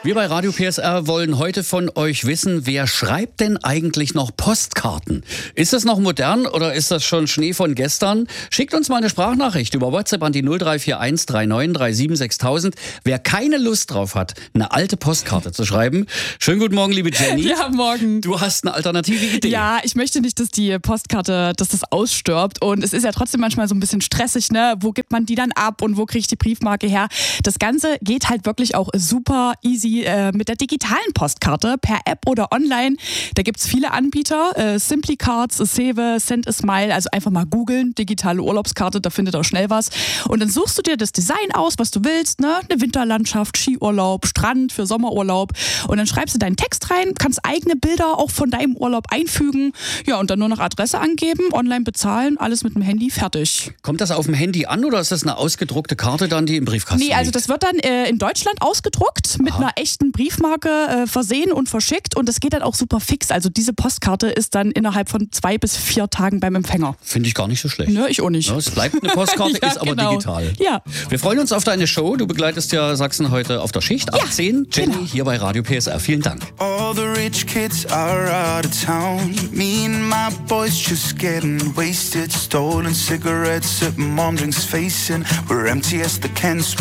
Wir bei Radio PSR wollen heute von euch wissen, wer schreibt denn eigentlich noch Postkarten? Ist das noch modern oder ist das schon Schnee von gestern? Schickt uns mal eine Sprachnachricht über WhatsApp an die 0341 39 37 6000. Wer keine Lust drauf hat, eine alte Postkarte zu schreiben. Schönen guten Morgen, liebe Jenny. Ja, morgen. Du hast eine alternative Idee. Ja, ich möchte nicht, dass die Postkarte, dass das ausstirbt. Und es ist ja trotzdem manchmal so ein bisschen stressig, ne? Wo gibt man die dann ab und wo kriege ich die Briefmarke her? Das Ganze geht halt wirklich auch super easy mit der digitalen Postkarte per App oder online. Da gibt es viele Anbieter, Simply Cards, Save, Send a Smile, also einfach mal googeln, digitale Urlaubskarte, da findet auch schnell was. Und dann suchst du dir das Design aus, was du willst, ne? Eine Winterlandschaft, Skiurlaub, Strand für Sommerurlaub. Und dann schreibst du deinen Text rein, kannst eigene Bilder auch von deinem Urlaub einfügen. Ja, und dann nur noch Adresse angeben, online bezahlen, alles mit dem Handy, fertig. Kommt das auf dem Handy an oder ist das eine ausgedruckte Karte dann, die im Briefkasten liegt? Nee, also das wird dann in Deutschland ausgedruckt, mit einer echten Briefmarke versehen und verschickt und das geht dann auch super fix. Also diese Postkarte ist dann innerhalb von 2 bis 4 Tagen beim Empfänger. Finde ich gar nicht so schlecht. Ne, ich auch nicht. Ja, es bleibt eine Postkarte, Ja, ist aber genau. digital. Ja. Wir freuen uns auf deine Show. Du begleitest ja Sachsen heute auf der Schicht. Ab 10, Jenny genau. hier bei Radio PSR. Vielen Dank. All the rich kids are out of town. Me and my boys just getting wasted. Stolen cigarettes at mom drinks facing. We're empty as the cans.